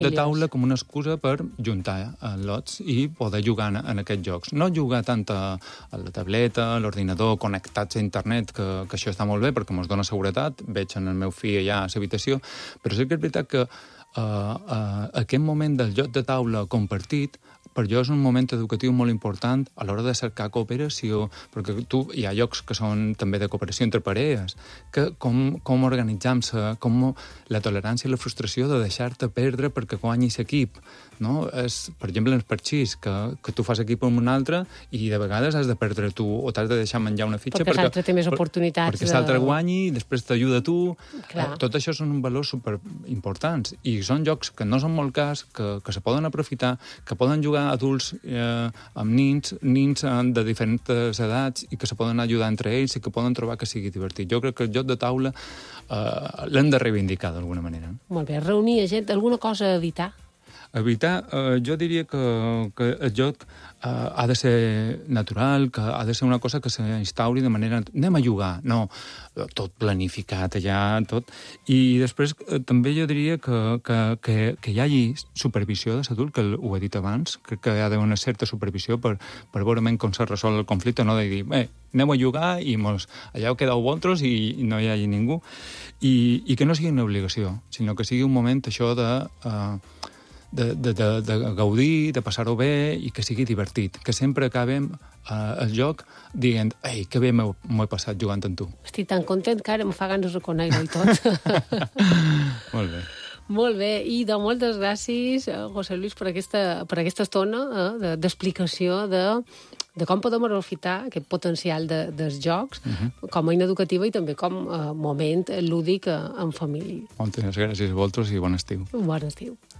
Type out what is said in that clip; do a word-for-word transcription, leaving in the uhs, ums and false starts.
de taula com una excusa per juntar eh, lots i poder jugar en, en aquests jocs. No jugar tant a, a la tableta, a l'ordinador, connectats a internet, que, que això està molt bé perquè ens dona seguretat, veig en el meu fill allà a l'habitació, però sí que és veritat que eh, eh, aquest moment del joc de taula compartit per jo és un moment educatiu molt important a l'hora de cercar cooperació, perquè tu, hi ha llocs que són també de cooperació entre parelles, que com, com organitzar-se, com la tolerància i la frustració de deixar-te perdre perquè guanyi l'equip, no? És, per exemple, els parxís, que, que tu fas equip amb un altre i de vegades has de perdre tu o t'has de deixar menjar una fitxa perquè l'altre té més oportunitats. Perquè l'altre de... guanyi i després t'ajuda tu. Clar. Tot això són valors superimportants i són jocs que no són molt cars, que, que se poden aprofitar, que poden jugar adults eh, amb nins, nins de diferents edats i que se poden ajudar entre ells i que poden trobar que sigui divertit. Jo crec que el joc de taula eh, l'hem de reivindicar d'alguna manera. Molt bé, reunir a gent, alguna cosa a evitar? Evitar, eh, jo diria que, que el joc eh, ha de ser natural, que ha de ser una cosa que s'instauri de manera... Anem a jugar, no, tot planificat allà, tot. I després eh, també jo diria que, que, que, que hi hagi supervisió de l'adult, que ho he dit abans, crec que hi ha d'haver una certa supervisió per, per veure com se resol el conflicte, no de dir, bé, anem a jugar i mos, allà ho quedeu vosaltres i, i no hi hagi ningú. I, i que no sigui una obligació, sinó que sigui un moment això de... Eh, De, de, de, de gaudir, de passar-ho bé i que sigui divertit, que sempre acabem eh, el joc dient ei, que bé m'ho he passat jugant amb tu. Estic tan content que ara em fa ganes de conèixer-ho i tot. Molt bé. Molt bé, i de moltes gràcies, José Luis, per aquesta, per aquesta estona eh, d'explicació de, de com podem aprofitar aquest potencial de, dels jocs uh-huh. com a eina educativa i també com a moment lúdic en família. Moltes gràcies a vosaltres i bon estiu. Bon estiu.